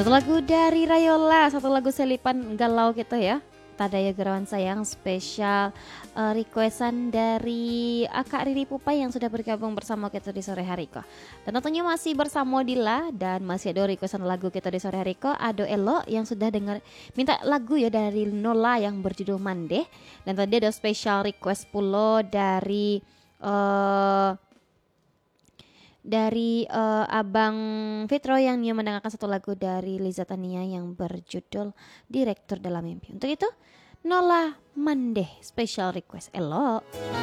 Satu lagu dari Rayola, satu lagu selipan galau gitu ya. Tadaya Gerawan Sayang spesial requestan dari Kak Riri Pupai yang sudah bergabung bersama kita di sore hari kok. Dan tentunya masih bersama Dila dan masih ada requestan lagu kita di sore hari kok. Ado Elo yang sudah dengar minta lagu ya dari Nola yang berjudul Mande. Dan tadi ada spesial request pulo dari Abang Fitro yang dia mendengarkan satu lagu dari Liza Tania yang berjudul Direktur Dalam Mimpi. Untuk itu Nola Mande special request. Elo.